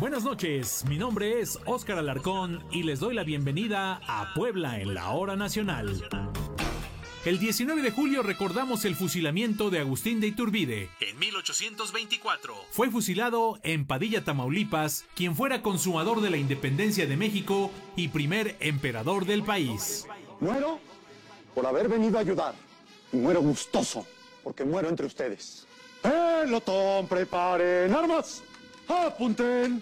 Buenas noches, mi nombre es Óscar Alarcón y les doy la bienvenida a Puebla en la Hora Nacional. El 19 de julio recordamos el fusilamiento de Agustín de Iturbide. En 1824 fue fusilado en Padilla, Tamaulipas, quien fuera consumador de la independencia de México y primer emperador del país. Muero por haber venido a ayudar y muero gustoso porque muero entre ustedes. Pelotón, preparen armas, apunten,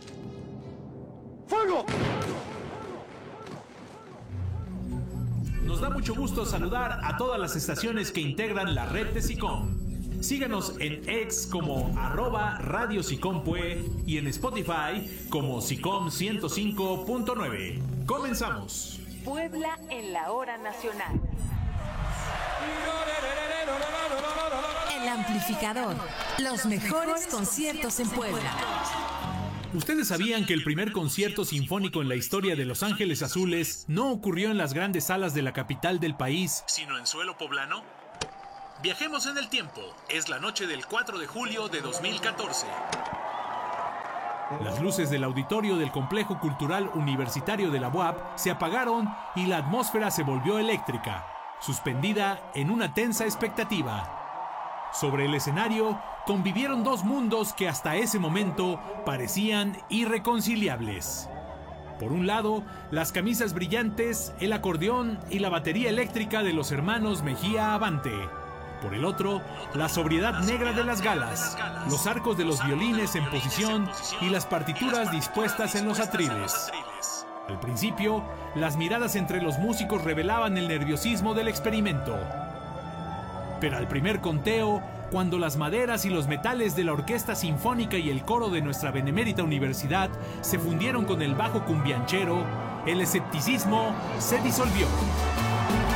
fuego. Nos da mucho gusto saludar a todas las estaciones que integran la red de SICOM. Síganos en X como @Radio SICOMPUE y en Spotify como SICOM 105.9. Comenzamos. Puebla en la Hora Nacional. El amplificador. Los mejores conciertos en Puebla. ¿Ustedes sabían que el primer concierto sinfónico en la historia de Los Ángeles Azules no ocurrió en las grandes salas de la capital del país, sino en suelo poblano? Viajemos en el tiempo. Es la noche del 4 de julio de 2014. Las luces del auditorio del Complejo Cultural Universitario de la UAP se apagaron y la atmósfera se volvió eléctrica, suspendida en una tensa expectativa. Sobre el escenario convivieron dos mundos que hasta ese momento parecían irreconciliables. Por un lado, las camisas brillantes, el acordeón y la batería eléctrica de los hermanos Mejía Avante. Por el otro, la sobriedad negra de las galas, los arcos de los violines en posición y las partituras dispuestas en los atriles. Al principio, las miradas entre los músicos revelaban el nerviosismo del experimento. Pero al primer conteo, cuando las maderas y los metales de la orquesta sinfónica y el coro de nuestra benemérita universidad se fundieron con el bajo cumbianchero, el escepticismo se disolvió.